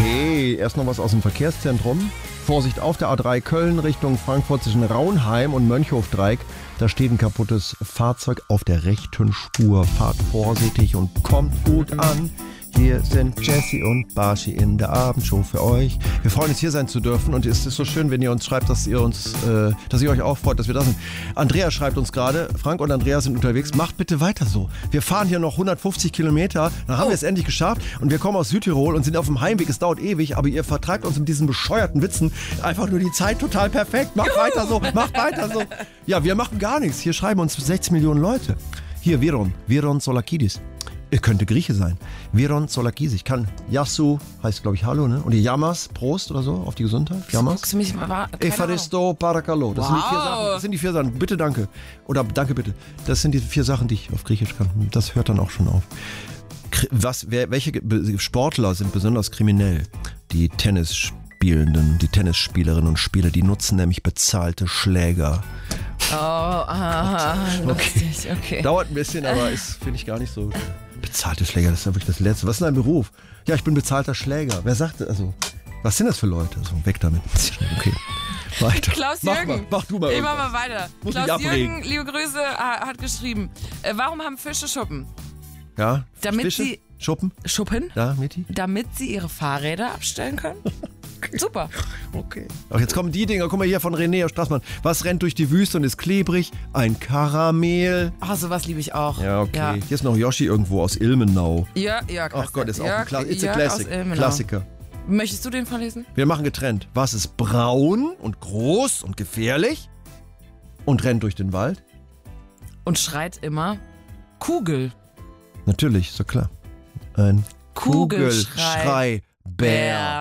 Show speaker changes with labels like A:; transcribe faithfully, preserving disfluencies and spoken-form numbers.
A: Okay, erst noch was aus dem Verkehrszentrum. Vorsicht auf der A drei Köln Richtung Frankfurt zwischen Raunheim und Mönchhofdreieck. Da steht ein kaputtes Fahrzeug auf der rechten Spur. Fahrt vorsichtig und kommt gut an. Hier sind Jessie und Barschi in der Abendshow für euch. Wir freuen uns, hier sein zu dürfen. Und es ist so schön, wenn ihr uns schreibt, dass ihr uns, äh, dass ihr euch auch freut, dass wir da sind. Andrea schreibt uns gerade, Frank und Andrea sind unterwegs. Macht bitte weiter so. Wir fahren hier noch hundertfünfzig Kilometer. Dann haben oh. wir es endlich geschafft. Und wir kommen aus Südtirol und sind auf dem Heimweg. Es dauert ewig, aber ihr vertreibt uns mit diesen bescheuerten Witzen einfach nur die Zeit total perfekt. Macht Juhu. weiter so, macht weiter so. Ja, wir machen gar nichts. Hier schreiben uns sechzehn Millionen Leute. Hier, Viron, Viron Solakidis. Er könnte Grieche sein. Viron Solakidis. Ich kann Yasu, heißt glaube ich Hallo, ne? Und die Yamas, Prost oder so, auf die Gesundheit. Yamas.
B: Guckst du mich mal,
A: Efaristo Parakalo. Das, wow. sind die vier Sachen, das sind die vier Sachen. Bitte, danke. Oder danke, bitte. Das sind die vier Sachen, die ich auf Griechisch kann. Das hört dann auch schon auf. Was, wer, welche Sportler sind besonders kriminell? Die Tennisspielenden, die Tennisspielerinnen und Spieler, die nutzen nämlich bezahlte Schläger.
B: Oh, aha,
A: okay.
B: lustig, okay.
A: Dauert ein bisschen, aber ist, finde ich, gar nicht so. Bezahlte Schläger, das ist ja wirklich das Letzte. Was ist denn dein Beruf? Ja, ich bin bezahlter Schläger. Wer sagt das? Also, was sind das für Leute? Also, weg damit. Okay. Weiter.
B: Klaus-Jürgen.
A: Mach, mach du mal
B: Ich mach mal weiter. Klaus-Jürgen, liebe Grüße, hat geschrieben, äh, warum haben Fische Schuppen?
A: Ja,
B: Damit
A: Fische?
B: sie...
A: Schuppen?
B: Schuppen?
A: Ja, Miti?
B: Damit sie ihre Fahrräder abstellen können. Okay. Super.
A: Okay. Ach, jetzt kommen die Dinger. Guck mal hier von René Straßmann. Was rennt durch die Wüste und ist klebrig? Ein Karamell.
B: Ah, oh, sowas liebe ich auch.
A: Ja, okay.
B: Ja.
A: Hier ist noch Yoshi irgendwo aus Ilmenau.
B: Ja, ja,
A: Ach Gott, ist auch
B: Jörg,
A: ein Kla It's a
B: Jörg
A: Classic. Klassiker.
B: Möchtest du den vorlesen?
A: Wir machen getrennt. Was ist braun und groß und gefährlich und rennt durch den Wald?
B: Und schreit immer Kugel.
A: Natürlich, so klar. Ein
B: Kugelschrei.
A: Kugelschrei. Bär.